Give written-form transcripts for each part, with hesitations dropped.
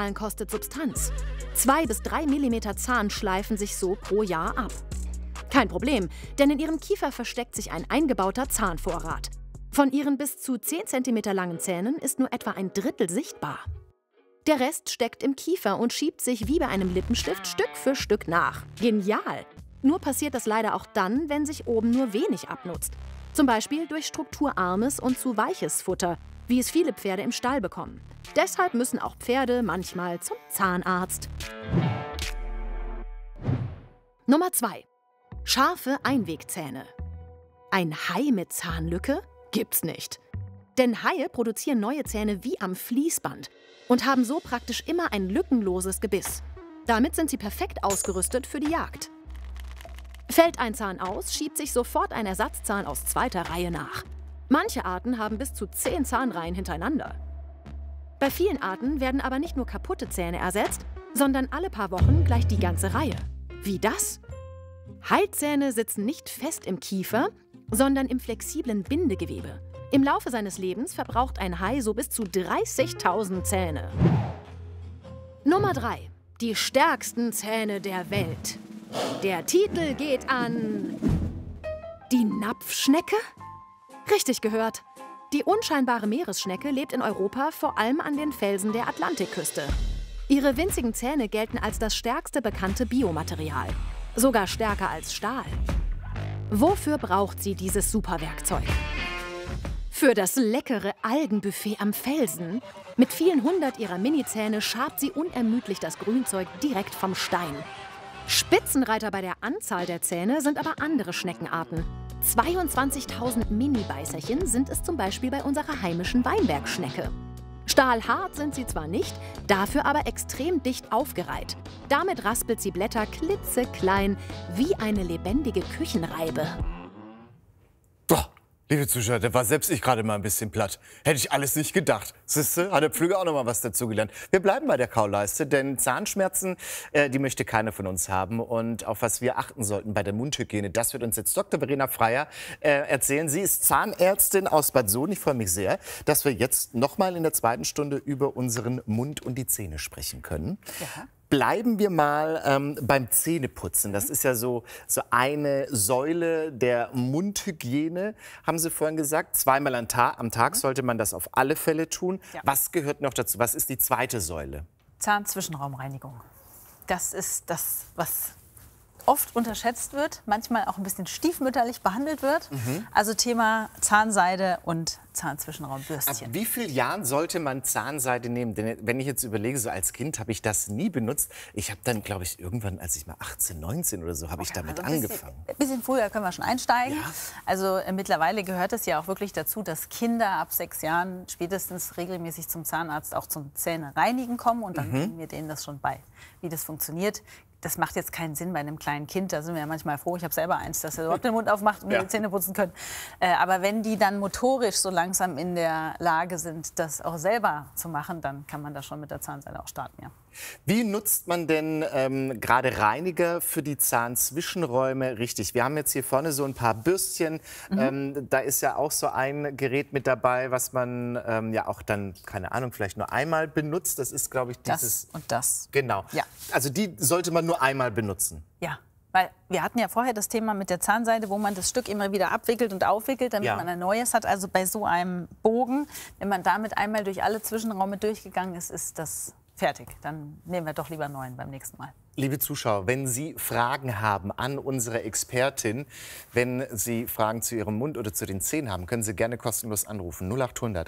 Zahlen kostet Substanz. 2 bis 3 mm Zahn schleifen sich so pro Jahr ab. Kein Problem, denn in ihrem Kiefer versteckt sich ein eingebauter Zahnvorrat. Von ihren bis zu 10 cm langen Zähnen ist nur etwa ein Drittel sichtbar. Der Rest steckt im Kiefer und schiebt sich wie bei einem Lippenstift Stück für Stück nach. Genial! Nur passiert das leider auch dann, wenn sich oben nur wenig abnutzt. Zum Beispiel durch strukturarmes und zu weiches Futter, wie es viele Pferde im Stall bekommen. Deshalb müssen auch Pferde manchmal zum Zahnarzt. Nummer 2. Scharfe Einwegzähne. Ein Hai mit Zahnlücke? Gibt's nicht. Denn Haie produzieren neue Zähne wie am Fließband und haben so praktisch immer ein lückenloses Gebiss. Damit sind sie perfekt ausgerüstet für die Jagd. Fällt ein Zahn aus, schiebt sich sofort ein Ersatzzahn aus zweiter Reihe nach. Manche Arten haben bis zu 10 Zahnreihen hintereinander. Bei vielen Arten werden aber nicht nur kaputte Zähne ersetzt, sondern alle paar Wochen gleich die ganze Reihe. Wie das? Haizähne sitzen nicht fest im Kiefer, sondern im flexiblen Bindegewebe. Im Laufe seines Lebens verbraucht ein Hai so bis zu 30.000 Zähne. Nummer 3. Die stärksten Zähne der Welt. Der Titel geht an die Napfschnecke? Richtig gehört. Die unscheinbare Meeresschnecke lebt in Europa vor allem an den Felsen der Atlantikküste. Ihre winzigen Zähne gelten als das stärkste bekannte Biomaterial. Sogar stärker als Stahl. Wofür braucht sie dieses Superwerkzeug? Für das leckere Algenbuffet am Felsen. Mit vielen hundert ihrer Minizähne schabt sie unermüdlich das Grünzeug direkt vom Stein. Spitzenreiter bei der Anzahl der Zähne sind aber andere Schneckenarten. 22.000 Mini-Beißerchen sind es zum Beispiel bei unserer heimischen Weinbergschnecke. Stahlhart sind sie zwar nicht, dafür aber extrem dicht aufgereiht. Damit raspelt sie Blätter klitzeklein, wie eine lebendige Küchenreibe. Boah, liebe Zuschauer, da war selbst ich gerade mal ein bisschen platt. Hätte ich alles nicht gedacht. Siehste, hat der Pflüger auch noch mal was dazugelernt. Wir bleiben bei der Kauleiste, denn Zahnschmerzen, die möchte keiner von uns haben. Und auf was wir achten sollten bei der Mundhygiene, das wird uns jetzt Dr. Verena Freier erzählen. Sie ist Zahnärztin aus Bad Sohn. Ich freue mich sehr, dass wir jetzt noch mal in der zweiten Stunde über unseren Mund und die Zähne sprechen können. Ja. Bleiben wir mal beim Zähneputzen. Das ist ja so eine Säule der Mundhygiene, haben Sie vorhin gesagt. Zweimal am Tag sollte man das auf alle Fälle tun. Ja. Was gehört noch dazu? Was ist die zweite Säule? Zahnzwischenraumreinigung. Das ist das, was oft unterschätzt wird, manchmal auch ein bisschen stiefmütterlich behandelt wird. Also Thema Zahnseide und Zahnzwischenraumbürstchen. Ab wie vielen Jahren sollte man Zahnseide nehmen? Denn wenn ich jetzt überlege, so als Kind habe ich das nie benutzt. Ich habe dann, glaube ich, irgendwann, als ich mal 18, 19 oder so, habe ich damit angefangen. Ein bisschen früher können wir schon einsteigen. Ja. Also mittlerweile gehört es ja auch wirklich dazu, dass Kinder ab 6 Jahren spätestens regelmäßig zum Zahnarzt auch zum Zähnereinigen kommen. Und dann bringen wir denen das schon bei, wie das funktioniert. Das macht jetzt keinen Sinn bei einem kleinen Kind. Da sind wir ja manchmal froh. Ich habe selber eins, dass er überhaupt den Mund aufmacht und wir die Zähne putzen können. Aber wenn die dann motorisch so langsam in der Lage sind, das auch selber zu machen, dann kann man da schon mit der Zahnseide auch starten, ja. Wie nutzt man denn gerade Reiniger für die Zahnzwischenräume richtig? Wir haben jetzt hier vorne so ein paar Bürstchen. Da ist ja auch so ein Gerät mit dabei, was man ja auch dann, keine Ahnung, vielleicht nur einmal benutzt. Das ist, glaube ich, dieses... Das und das. Genau. Ja. Also die sollte man nur einmal benutzen. Ja. Weil wir hatten ja vorher das Thema mit der Zahnseide, wo man das Stück immer wieder abwickelt und aufwickelt, damit man ein neues hat. Also bei so einem Bogen, wenn man damit einmal durch alle Zwischenräume durchgegangen ist, ist das fertig. Dann nehmen wir doch lieber einen neuen beim nächsten Mal. Liebe Zuschauer, wenn Sie Fragen haben an unsere Expertin, wenn Sie Fragen zu Ihrem Mund oder zu den Zähnen haben, können Sie gerne kostenlos anrufen. 0800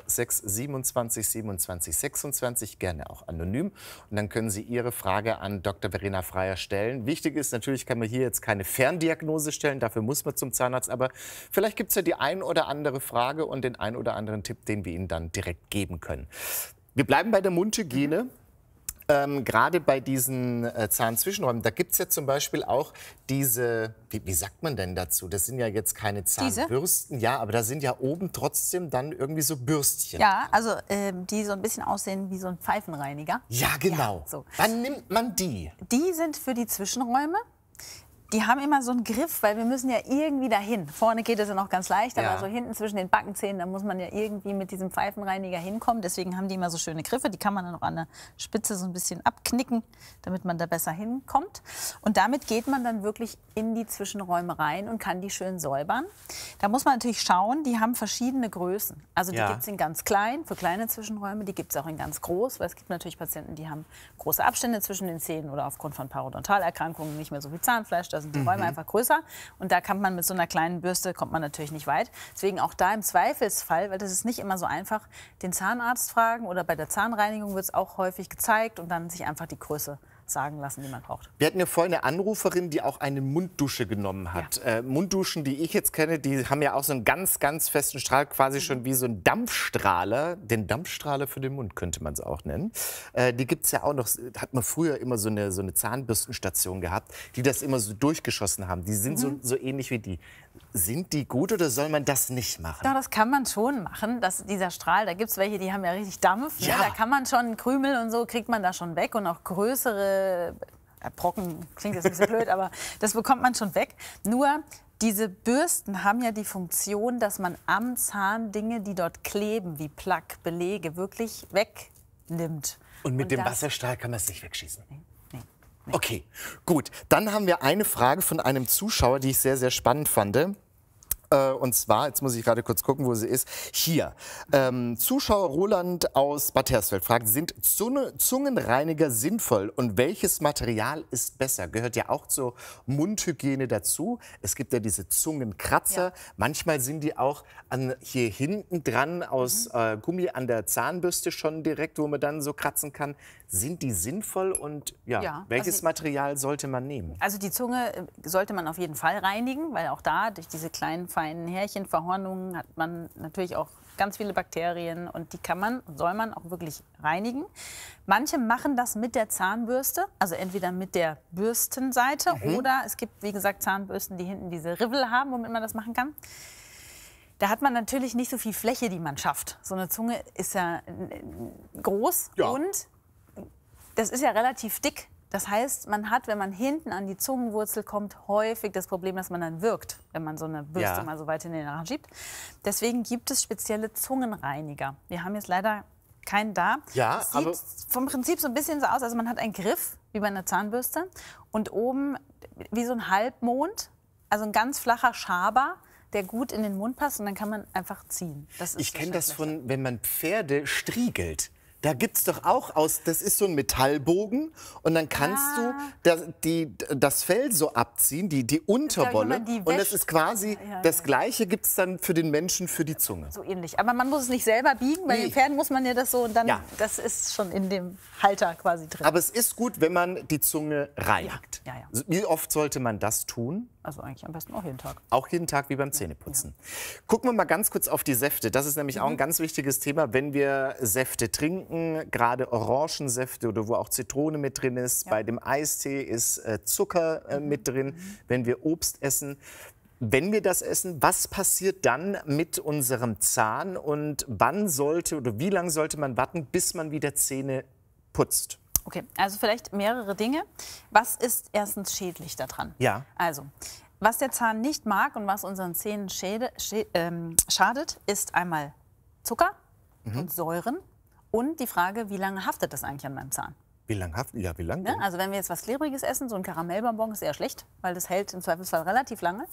627 27 26, gerne auch anonym. Und dann können Sie Ihre Frage an Dr. Verena Freier stellen. Wichtig ist, natürlich kann man hier jetzt keine Ferndiagnose stellen, dafür muss man zum Zahnarzt. Aber vielleicht gibt es ja die ein oder andere Frage und den ein oder anderen Tipp, den wir Ihnen dann direkt geben können. Wir bleiben bei der Mundhygiene. Gerade bei diesen Zahnzwischenräumen, da gibt es ja zum Beispiel auch diese, wie sagt man denn dazu? Das sind ja jetzt keine Zahnbürsten, ja, aber da sind ja oben trotzdem dann irgendwie so Bürstchen. Ja, also die so ein bisschen aussehen wie so ein Pfeifenreiniger. Ja, genau. Ja, so. Wann nimmt man die? Die sind für die Zwischenräume. Die haben immer so einen Griff, weil wir müssen ja irgendwie dahin. Vorne geht es ja noch ganz leicht, aber so hinten zwischen den Backenzähnen, da muss man ja irgendwie mit diesem Pfeifenreiniger hinkommen. Deswegen haben die immer so schöne Griffe. Die kann man dann auch an der Spitze so ein bisschen abknicken, damit man da besser hinkommt. Und damit geht man dann wirklich in die Zwischenräume rein und kann die schön säubern. Da muss man natürlich schauen, die haben verschiedene Größen. Also die gibt es in ganz klein, für kleine Zwischenräume. Die gibt es auch in ganz groß, weil es gibt natürlich Patienten, die haben große Abstände zwischen den Zähnen oder aufgrund von Parodontalerkrankungen nicht mehr so viel Zahnfleisch. Da sind die Räume einfach größer und da kann man mit so einer kleinen Bürste, kommt man natürlich nicht weit. Deswegen auch da im Zweifelsfall, weil das ist nicht immer so einfach, den Zahnarzt fragen oder bei der Zahnreinigung wird es auch häufig gezeigt und dann sich einfach die Größe sagen lassen, die man braucht. Wir hatten ja vorhin eine Anruferin, die auch eine Munddusche genommen hat. Mundduschen, die ich jetzt kenne, die haben ja auch so einen ganz, ganz festen Strahl, quasi schon wie so ein Dampfstrahler. Den Dampfstrahler für den Mund könnte man es auch nennen. Die gibt es ja auch noch, hat man früher immer so eine Zahnbürstenstation gehabt, die das immer so durchgeschossen haben. Die sind so ähnlich wie die. Sind die gut oder soll man das nicht machen? Ja, das kann man schon machen. Dieser Strahl, da gibt es welche, die haben ja richtig Dampf. Ja. Ne? Da kann man schon Krümel und so, kriegt man da schon weg. Und auch größere Brocken, klingt jetzt ein bisschen blöd, aber das bekommt man schon weg. Nur diese Bürsten haben ja die Funktion, dass man am Zahn Dinge, die dort kleben, wie Plaque, Belege, wirklich wegnimmt. Und mit dem Wasserstrahl kann man es nicht wegschießen? Nee. Okay, gut. Dann haben wir eine Frage von einem Zuschauer, die ich sehr, sehr spannend fand. Und zwar, jetzt muss ich gerade kurz gucken, wo sie ist. Hier, Zuschauer Roland aus Bad Hersfeld fragt, sind Zungenreiniger sinnvoll und welches Material ist besser? Gehört ja auch zur Mundhygiene dazu. Es gibt ja diese Zungenkratzer. Manchmal sind die auch hier hinten dran aus Gummi an der Zahnbürste schon direkt, wo man dann so kratzen kann. Sind die sinnvoll und welches Material sollte man nehmen? Also die Zunge sollte man auf jeden Fall reinigen, weil auch da durch diese kleinen feinen Härchen, Verhornungen hat man natürlich auch ganz viele Bakterien und die kann man und soll man auch wirklich reinigen. Manche machen das mit der Zahnbürste, also entweder mit der Bürstenseite oder es gibt, wie gesagt, Zahnbürsten, die hinten diese Riffel haben, womit man das machen kann. Da hat man natürlich nicht so viel Fläche, die man schafft. So eine Zunge ist ja groß und das ist ja relativ dick. Das heißt, man hat, wenn man hinten an die Zungenwurzel kommt, häufig das Problem, dass man dann wirkt, wenn man so eine Bürste mal so weit in den Rachen schiebt. Deswegen gibt es spezielle Zungenreiniger. Wir haben jetzt leider keinen da. Ja, das sieht vom Prinzip so ein bisschen so aus, also man hat einen Griff, wie bei einer Zahnbürste, und oben wie so ein Halbmond, also ein ganz flacher Schaber, der gut in den Mund passt und dann kann man einfach ziehen. Ich kenne das von, wenn man Pferde striegelt. Da gibt es doch auch das ist so ein Metallbogen und dann kannst du das Fell so abziehen, die Unterwolle. Und das ist quasi, das Gleiche gibt es dann für den Menschen, für die Zunge. So ähnlich. Aber man muss es nicht selber biegen, bei den Pferden muss man ja das so und dann, das ist schon in dem Halter quasi drin. Aber es ist gut, wenn man die Zunge reinigt. Ja. Wie oft sollte man das tun? Also eigentlich am besten auch jeden Tag. Auch jeden Tag wie beim Zähneputzen. Gucken wir mal ganz kurz auf die Säfte. Das ist nämlich auch ein ganz wichtiges Thema, wenn wir Säfte trinken, gerade Orangensäfte oder wo auch Zitrone mit drin ist. Bei dem Eistee ist Zucker mit drin, wenn wir Obst essen. Wenn wir das essen, was passiert dann mit unserem Zahn und wann sollte oder wie lange sollte man warten, bis man wieder Zähne putzt? Okay, also vielleicht mehrere Dinge. Was ist erstens schädlich daran? Ja. Also, was der Zahn nicht mag und was unseren Zähnen schadet, ist einmal Zucker und Säuren und die Frage, wie lange haftet das eigentlich an meinem Zahn? Wie lange haftet? Ja, wie lange? Ja, also wenn wir jetzt was Klebriges essen, so ein Karamellbonbon ist eher schlecht, weil das hält im Zweifelsfall relativ lange.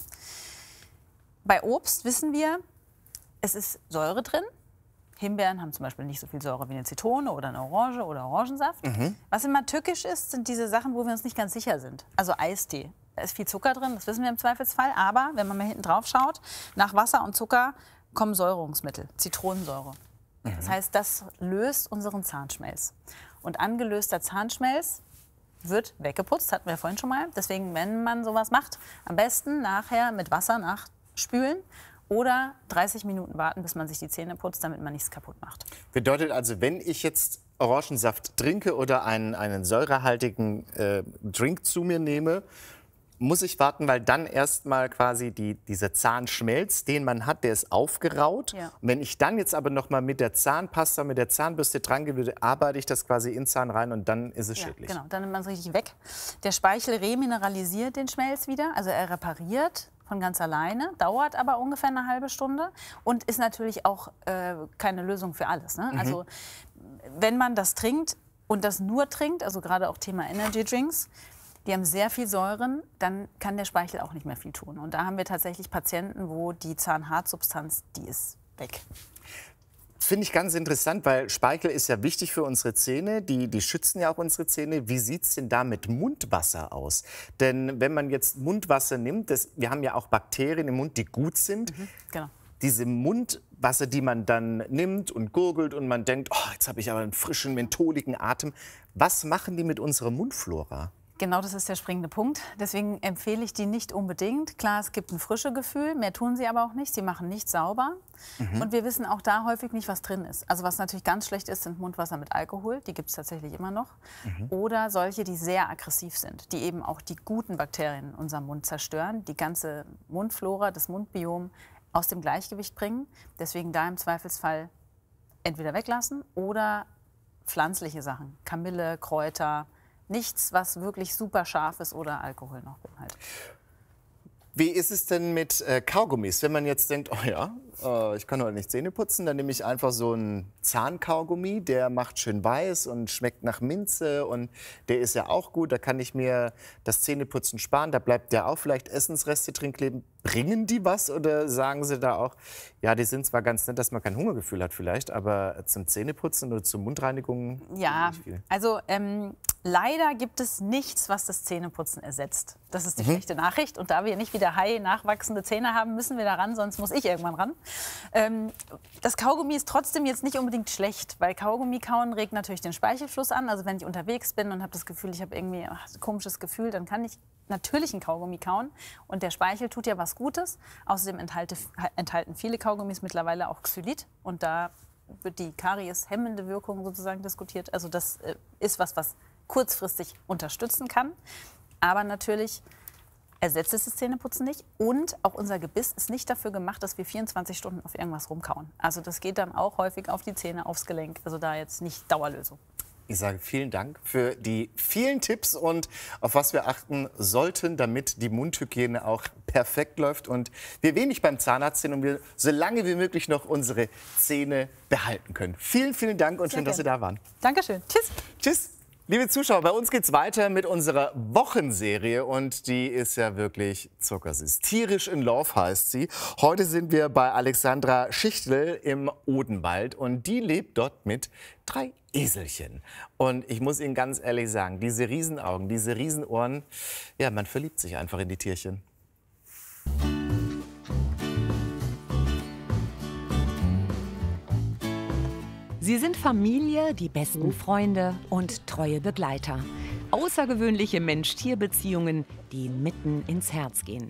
Bei Obst wissen wir, es ist Säure drin. Himbeeren haben zum Beispiel nicht so viel Säure wie eine Zitrone oder eine Orange oder Orangensaft. Was immer tückisch ist, sind diese Sachen, wo wir uns nicht ganz sicher sind. Also Eistee. Da ist viel Zucker drin, das wissen wir im Zweifelsfall. Aber wenn man mal hinten drauf schaut, nach Wasser und Zucker kommen Säuerungsmittel, Zitronensäure. Das heißt, das löst unseren Zahnschmelz. Und angelöster Zahnschmelz wird weggeputzt, hatten wir vorhin schon mal. Deswegen, wenn man sowas macht, am besten nachher mit Wasser nachspülen. Oder 30 Minuten warten, bis man sich die Zähne putzt, damit man nichts kaputt macht. Bedeutet also, wenn ich jetzt Orangensaft trinke oder einen säurehaltigen Drink zu mir nehme, muss ich warten, weil dann erstmal quasi dieser Zahnschmelz, den man hat, der ist aufgeraut. Ja. Und wenn ich dann jetzt aber noch mal mit der Zahnpasta, mit der Zahnbürste dran gehe, arbeite ich das quasi in den Zahn rein und dann ist es schädlich. Genau, dann nimmt man es richtig weg. Der Speichel remineralisiert den Schmelz wieder, also er repariert von ganz alleine, dauert aber ungefähr eine halbe Stunde und ist natürlich auch keine Lösung für alles. Ne? Also wenn man das trinkt und das nur trinkt, also gerade auch Thema Energy Drinks, die haben sehr viel Säuren, dann kann der Speichel auch nicht mehr viel tun. Und da haben wir tatsächlich Patienten, wo die Zahnhartsubstanz, die ist weg. Finde ich ganz interessant, weil Speichel ist ja wichtig für unsere Zähne. Die schützen ja auch unsere Zähne. Wie sieht es denn da mit Mundwasser aus? Denn wenn man jetzt Mundwasser nimmt, wir haben ja auch Bakterien im Mund, die gut sind. Genau. Diese Mundwasser, die man dann nimmt und gurgelt und man denkt, oh, jetzt habe ich aber einen frischen, mentholigen Atem. Was machen die mit unserer Mundflora? Genau, das ist der springende Punkt. Deswegen empfehle ich die nicht unbedingt. Klar, es gibt ein frisches Gefühl, mehr tun sie aber auch nicht. Sie machen nicht sauber. Und wir wissen auch da häufig nicht, was drin ist. Also was natürlich ganz schlecht ist, sind Mundwasser mit Alkohol. Die gibt es tatsächlich immer noch. Oder solche, die sehr aggressiv sind, die eben auch die guten Bakterien in unserem Mund zerstören, die ganze Mundflora, das Mundbiom aus dem Gleichgewicht bringen. Deswegen da im Zweifelsfall entweder weglassen oder pflanzliche Sachen, Kamille, Kräuter. Nichts, was wirklich super scharf ist oder Alkohol noch beinhaltet. Wie ist es denn mit Kaugummis? Wenn man jetzt denkt, oh ja, ich kann heute nicht Zähne putzen, dann nehme ich einfach so einen Zahnkaugummi, der macht schön weiß und schmeckt nach Minze und der ist ja auch gut. Da kann ich mir das Zähneputzen sparen, da bleibt ja auch vielleicht Essensreste drin kleben. Bringen die was oder sagen Sie da auch, ja, die sind zwar ganz nett, dass man kein Hungergefühl hat vielleicht, aber zum Zähneputzen oder zur Mundreinigung ja, nicht viel. Also leider gibt es nichts, was das Zähneputzen ersetzt. Das ist die schlechte Nachricht. Und da wir nicht wieder nachwachsende Zähne haben, müssen wir da ran, sonst muss ich irgendwann ran. Das Kaugummi ist trotzdem jetzt nicht unbedingt schlecht, weil Kaugummi kauen regt natürlich den Speichelfluss an. Also wenn ich unterwegs bin und habe das Gefühl, ich habe irgendwie ein komisches Gefühl, dann kann ich natürlich einen Kaugummi kauen. Und der Speichel tut ja was Gutes. Außerdem enthalten viele Kaugummis mittlerweile auch Xylit. Und da wird die Karies-hemmende Wirkung sozusagen diskutiert. Also das ist was kurzfristig unterstützen kann. Aber natürlich ersetzt es das Zähneputzen nicht. Und auch unser Gebiss ist nicht dafür gemacht, dass wir 24 Stunden auf irgendwas rumkauen. Also das geht dann auch häufig auf die Zähne, aufs Gelenk. Also da jetzt nicht Dauerlösung. Ich sage vielen Dank für die vielen Tipps und auf was wir achten sollten, damit die Mundhygiene auch perfekt läuft und wir wenig beim Zahnarzt sind und wir so lange wie möglich noch unsere Zähne behalten können. Vielen, vielen Dank und schön, dass Sie da waren. Dankeschön. Tschüss. Tschüss. Liebe Zuschauer, bei uns geht's weiter mit unserer Wochenserie und die ist ja wirklich zuckersüß. Tierisch in Love heißt sie. Heute sind wir bei Alexandra Schichtl im Odenwald und die lebt dort mit 3 Eselchen. Und ich muss Ihnen ganz ehrlich sagen, diese Riesenaugen, diese Riesenohren, ja, man verliebt sich einfach in die Tierchen. Sie sind Familie, die besten Freunde und treue Begleiter. Außergewöhnliche Mensch-Tier-Beziehungen, die mitten ins Herz gehen.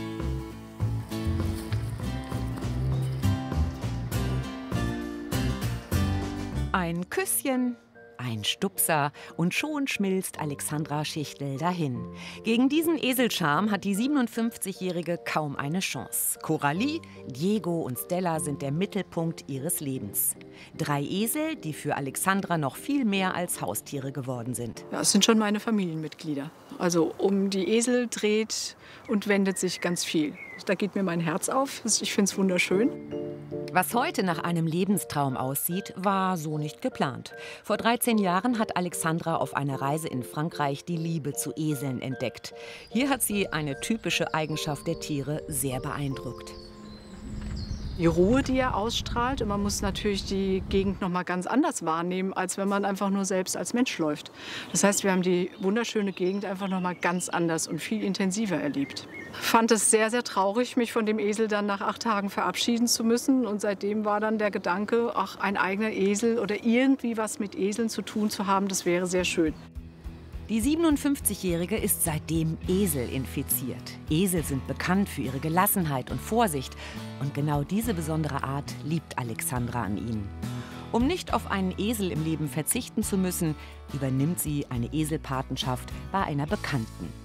Ein Küsschen, ein Stupser und schon schmilzt Alexandra Schichtl dahin. Gegen diesen Eselcharme hat die 57-Jährige kaum eine Chance. Coralie, Diego und Stella sind der Mittelpunkt ihres Lebens. 3 Esel, die für Alexandra noch viel mehr als Haustiere geworden sind. Ja, es sind schon meine Familienmitglieder. Also um die Esel dreht und wendet sich ganz viel. Da geht mir mein Herz auf. Ich finde es wunderschön. Was heute nach einem Lebenstraum aussieht, war so nicht geplant. Vor 13 Jahren hat Alexandra auf einer Reise in Frankreich die Liebe zu Eseln entdeckt. Hier hat sie eine typische Eigenschaft der Tiere sehr beeindruckt. Die Ruhe, die er ausstrahlt. Und man muss natürlich die Gegend noch mal ganz anders wahrnehmen, als wenn man einfach nur selbst als Mensch läuft. Das heißt, wir haben die wunderschöne Gegend einfach noch mal ganz anders und viel intensiver erlebt. Ich fand es sehr, sehr traurig, mich von dem Esel dann nach 8 Tagen verabschieden zu müssen. Und seitdem war dann der Gedanke, ach, ein eigener Esel oder irgendwie was mit Eseln zu tun zu haben, das wäre sehr schön. Die 57-Jährige ist seitdem Esel infiziert. Esel sind bekannt für ihre Gelassenheit und Vorsicht. Und genau diese besondere Art liebt Alexandra an ihnen. Um nicht auf einen Esel im Leben verzichten zu müssen, übernimmt sie eine Eselpatenschaft bei einer Bekannten.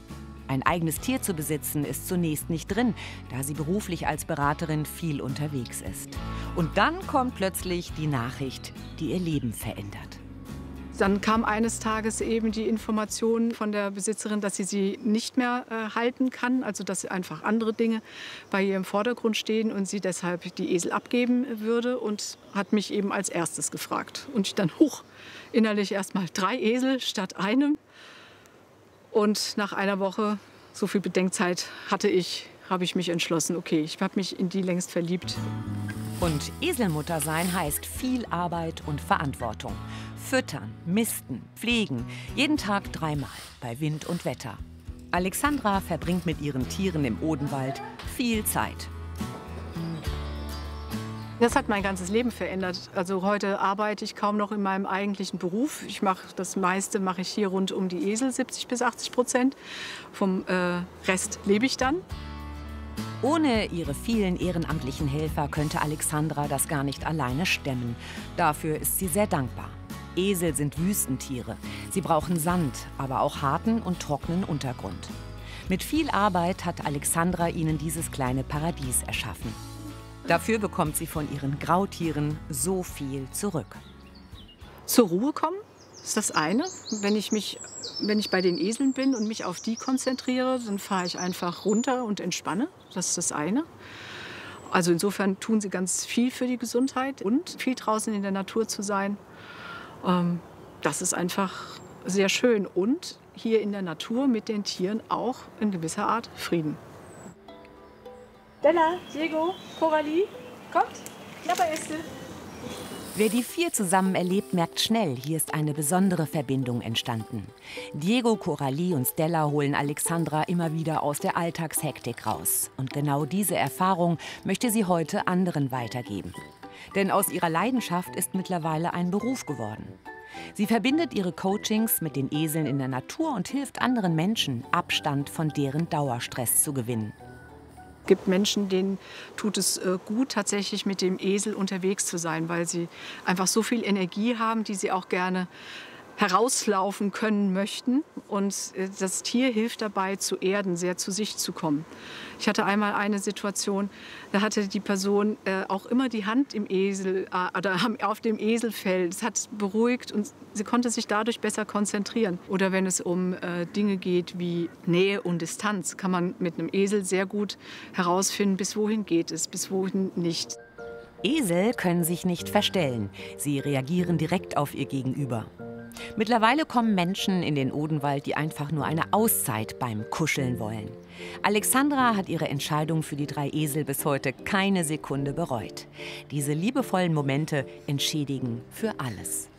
Ein eigenes Tier zu besitzen ist zunächst nicht drin, da sie beruflich als Beraterin viel unterwegs ist. Und dann kommt plötzlich die Nachricht, die ihr Leben verändert. Dann kam eines Tages eben die Information von der Besitzerin, dass sie nicht mehr halten kann, also dass einfach andere Dinge bei ihr im Vordergrund stehen und sie deshalb die Esel abgeben würde und hat mich eben als erstes gefragt. Und ich dann innerlich erst mal 3 Esel statt einem. Und nach einer Woche, so viel Bedenkzeit hatte ich, habe ich mich entschlossen, okay, ich habe mich in die längst verliebt. Und Eselmutter sein heißt viel Arbeit und Verantwortung. Füttern, misten, pflegen, jeden Tag 3-mal, bei Wind und Wetter. Alexandra verbringt mit ihren Tieren im Odenwald viel Zeit. Das hat mein ganzes Leben verändert. Also heute arbeite ich kaum noch in meinem eigentlichen Beruf. Das meiste mache ich hier rund um die Esel, 70–80%. Vom Rest lebe ich dann. Ohne ihre vielen ehrenamtlichen Helfer könnte Alexandra das gar nicht alleine stemmen. Dafür ist sie sehr dankbar. Esel sind Wüstentiere. Sie brauchen Sand, aber auch harten und trockenen Untergrund. Mit viel Arbeit hat Alexandra ihnen dieses kleine Paradies erschaffen. Dafür bekommt sie von ihren Grautieren so viel zurück. Zur Ruhe kommen ist das eine. Wenn ich bei den Eseln bin und mich auf die konzentriere, dann fahre ich einfach runter und entspanne. Das ist das eine. Also insofern tun sie ganz viel für die Gesundheit und viel draußen in der Natur zu sein. Das ist einfach sehr schön und hier in der Natur mit den Tieren auch in gewisser Art Frieden. Della, Diego, Coralie, kommt, Knapperäste. Wer die 4 zusammen erlebt, merkt schnell, hier ist eine besondere Verbindung entstanden. Diego, Coralie und Stella holen Alexandra immer wieder aus der Alltagshektik raus. Und genau diese Erfahrung möchte sie heute anderen weitergeben. Denn aus ihrer Leidenschaft ist mittlerweile ein Beruf geworden. Sie verbindet ihre Coachings mit den Eseln in der Natur und hilft anderen Menschen, Abstand von deren Dauerstress zu gewinnen. Es gibt Menschen, denen tut es gut, tatsächlich mit dem Esel unterwegs zu sein, weil sie einfach so viel Energie haben, die sie auch gerne herauslaufen können möchten. Und das Tier hilft dabei, zu erden, sehr zu sich zu kommen. Ich hatte einmal eine Situation, da hatte die Person auch immer die Hand im Esel oder auf dem Eselfell. Das hat beruhigt und sie konnte sich dadurch besser konzentrieren. Oder wenn es um Dinge geht wie Nähe und Distanz, kann man mit einem Esel sehr gut herausfinden, bis wohin geht es, bis wohin nicht. Esel können sich nicht verstellen. Sie reagieren direkt auf ihr Gegenüber. Mittlerweile kommen Menschen in den Odenwald, die einfach nur eine Auszeit beim Kuscheln wollen. Alexandra hat ihre Entscheidung für die 3 Esel bis heute keine Sekunde bereut. Diese liebevollen Momente entschädigen für alles.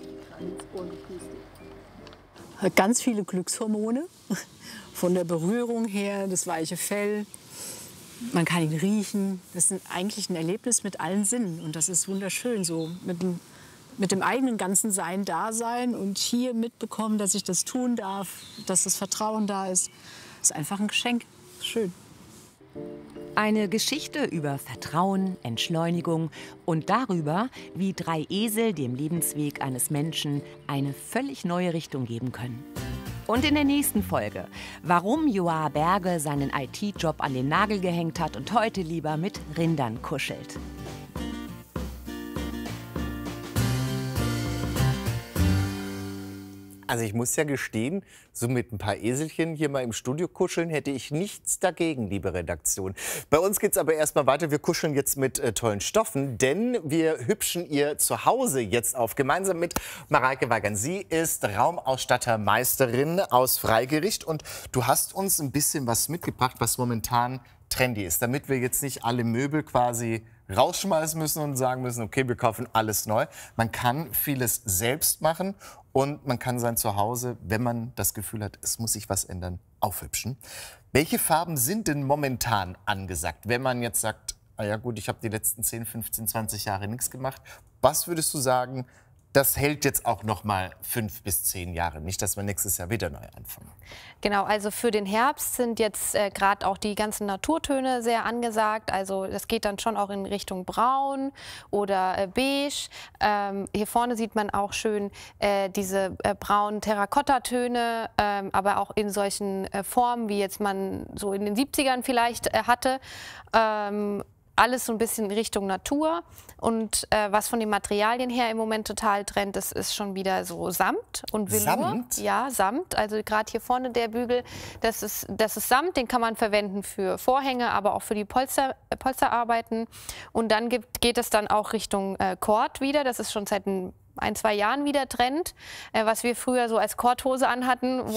Ganz viele Glückshormone, von der Berührung her, das weiche Fell. Man kann ihn riechen. Das ist eigentlich ein Erlebnis mit allen Sinnen. Und das ist wunderschön, so mit dem eigenen ganzen Sein da sein und hier mitbekommen, dass ich das tun darf, dass das Vertrauen da ist. Das ist einfach ein Geschenk. Schön. Eine Geschichte über Vertrauen, Entschleunigung und darüber, wie 3 Esel dem Lebensweg eines Menschen eine völlig neue Richtung geben können. Und in der nächsten Folge, warum Joa Berge seinen IT-Job an den Nagel gehängt hat und heute lieber mit Rindern kuschelt. Also ich muss ja gestehen, so mit ein paar Eselchen hier mal im Studio kuscheln, hätte ich nichts dagegen, liebe Redaktion. Bei uns geht es aber erstmal weiter. Wir kuscheln jetzt mit tollen Stoffen, denn wir hübschen ihr Zuhause jetzt auf. Gemeinsam mit Mareike Weigand. Sie ist Raumausstattermeisterin aus Freigericht und du hast uns ein bisschen was mitgebracht, was momentan trendy ist, damit wir jetzt nicht alle Möbel quasi rausschmeißen müssen und sagen müssen, okay, wir kaufen alles neu. Man kann vieles selbst machen und man kann sein Zuhause, wenn man das Gefühl hat, es muss sich was ändern, aufhübschen. Welche Farben sind denn momentan angesagt, wenn man jetzt sagt, ah ja gut, ich habe die letzten 10, 15, 20 Jahre nichts gemacht. Was würdest du sagen, das hält jetzt auch noch mal 5 bis 10 Jahre. Nicht, dass wir nächstes Jahr wieder neu anfangen. Genau, also für den Herbst sind jetzt gerade auch die ganzen Naturtöne sehr angesagt. Also das geht dann schon auch in Richtung Braun oder Beige. Hier vorne sieht man auch schön diese braunen Terrakotta-Töne, aber auch in solchen Formen, wie jetzt man so in den 70ern vielleicht hatte. Alles so ein bisschen in Richtung Natur. Und was von den Materialien her im Moment total Trend ist, ist schon wieder so Samt und Velour. Samt? Ja, Samt. Also gerade hier vorne der Bügel, das ist Samt, den kann man verwenden für Vorhänge, aber auch für die Polsterarbeiten. Und dann geht es dann auch Richtung Kord wieder. Das ist schon seit 1, 2 Jahren wieder Trend, was wir früher so als Kordhose anhatten,